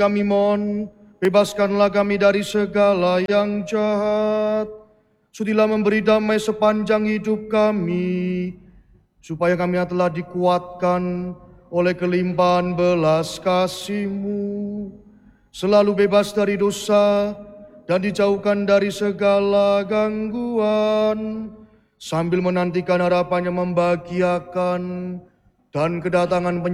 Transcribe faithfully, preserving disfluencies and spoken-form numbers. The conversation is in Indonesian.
Kami mohon, bebaskanlah kami dari segala yang jahat. Sudilah memberi damai sepanjang hidup kami, supaya kami telah dikuatkan oleh kelimpahan belas kasih-Mu, selalu bebas dari dosa dan dijauhkan dari segala gangguan, sambil menantikan harapan yang membahagiakan dan kedatangan penyelamat